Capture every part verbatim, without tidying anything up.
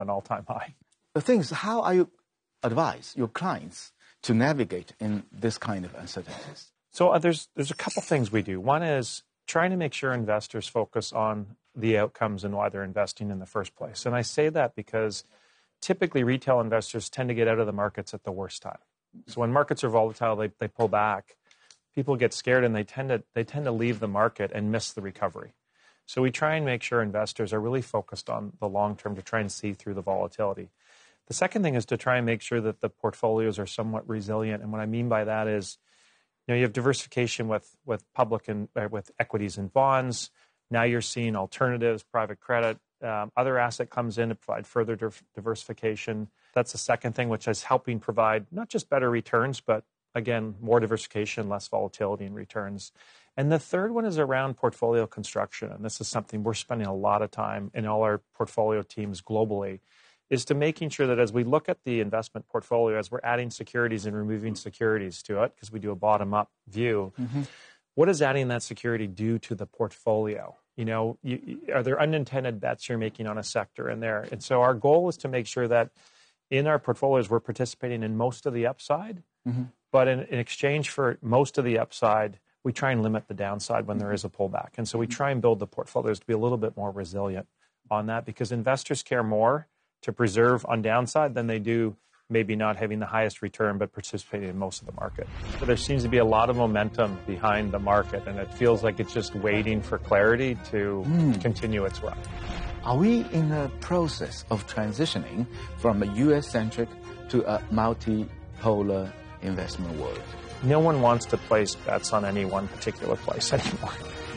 an all-time high. The thing is, how are you advise your clients to navigate in this kind of uncertainties? So uh, there's there's a couple things we do. One is trying to make sure investors focus on the outcomes and why they're investing in the first place. And I say that because typically retail investors tend to get out of the markets at the worst time. So when markets are volatile, they, they pull back. People get scared and they tend to they tend to leave the market and miss the recovery. So we try and make sure investors are really focused on the long term to try and see through the volatility. The second thing is to try and make sure that the portfolios are somewhat resilient. And what I mean by that is, you know, you have diversification with, with public and uh, with equities and bonds. Now you're seeing alternatives, private credit, um, other asset comes in to provide further div- diversification. That's the second thing, which is helping provide not just better returns, but again, more diversification, less volatility in returns. And the third one is around portfolio construction. And this is something we're spending a lot of time in all our portfolio teams globally, is to making sure that as we look at the investment portfolio, as we're adding securities and removing securities to it, because we do a bottom-up view, mm-hmm. what does adding that security do to the portfolio? You know, you, are there unintended bets you're making on a sector in there? And so our goal is to make sure that in our portfolios, we're participating in most of the upside, mm-hmm. but in, in exchange for most of the upside, we try and limit the downside when there is a pullback. And so we try and build the portfolios to be a little bit more resilient on that, because investors care more to preserve on downside than they do maybe not having the highest return but participating in most of the market. So there seems to be a lot of momentum behind the market, and it feels like it's just waiting for clarity to mm. continue its run. Are we in the process of transitioning from a U S-centric to a multipolar investment world? No one wants to place bets on any one particular place anymore.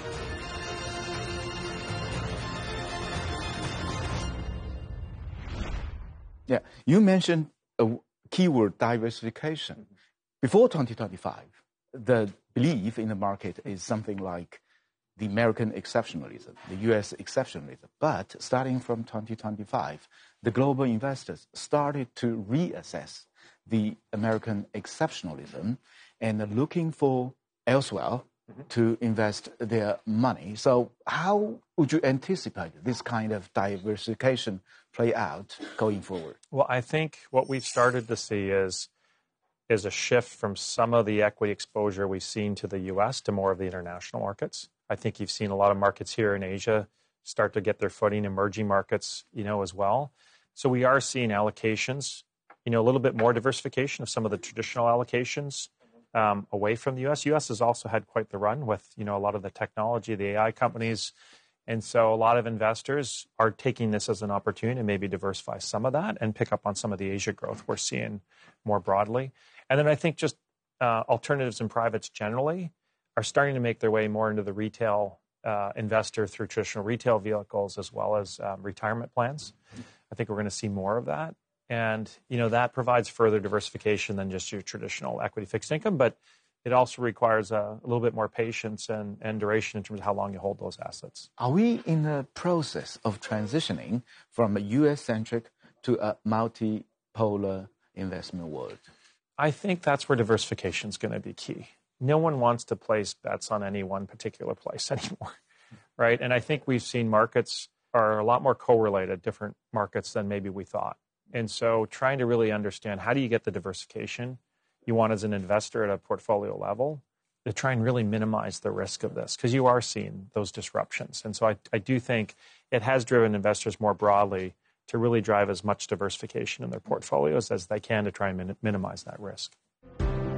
Yeah, you mentioned a keyword, diversification. Before twenty twenty-five, the belief in the market is something like the American exceptionalism, the U S exceptionalism. But starting from twenty twenty-five, the global investors started to reassess the American exceptionalism and looking for elsewhere mm-hmm. to invest their money. So how would you anticipate this kind of diversification play out going forward? Well, I think what we've started to see is, is a shift from some of the equity exposure we've seen to the U S to more of the international markets. I think you've seen a lot of markets here in Asia start to get their footing, emerging markets, you know, as well. So we are seeing allocations, you know, a little bit more diversification of some of the traditional allocations um, away from the U S. U S has also had quite the run with, you know, a lot of the technology, the A I companies. And so a lot of investors are taking this as an opportunity to maybe diversify some of that and pick up on some of the Asia growth we're seeing more broadly. And then I think just uh, alternatives and privates generally are starting to make their way more into the retail uh, investor through traditional retail vehicles as well as um, retirement plans. I think we're going to see more of that. And, you know, that provides further diversification than just your traditional equity fixed income, but it also requires a, a little bit more patience and, and duration in terms of how long you hold those assets. Are we in the process of transitioning from a U S-centric to a multipolar investment world? I think that's where diversification is going to be key. No one wants to place bets on any one particular place anymore, right? And I think we've seen markets are a lot more correlated, different markets than maybe we thought. And so trying to really understand how do you get the diversification you want as an investor at a portfolio level to try and really minimize the risk of this, because you are seeing those disruptions. And so I, I do think it has driven investors more broadly to really drive as much diversification in their portfolios as they can to try and min- minimize that risk.